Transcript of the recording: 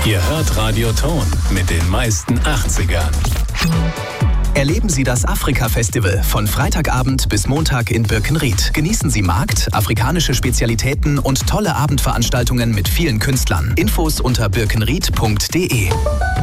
Ihr hört Radio Ton mit den meisten 80ern. Erleben Sie das Afrika-Festival von Freitagabend bis Montag in Birkenried. Genießen Sie Markt, afrikanische Spezialitäten und tolle Abendveranstaltungen mit vielen Künstlern. Infos unter birkenried.de.